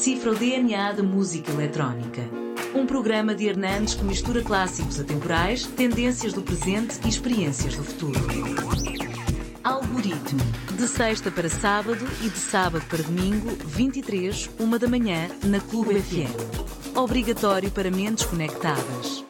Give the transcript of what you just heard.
decifra o DNA da música eletrónica. Um programa de Hernandes que mistura clássicos atemporais, tendências do presente e experiências do futuro. Algoritmo. De sexta para sábado e de sábado para domingo, 23, 1 da manhã, na Clube FM. Obrigatório para mentes conectadas.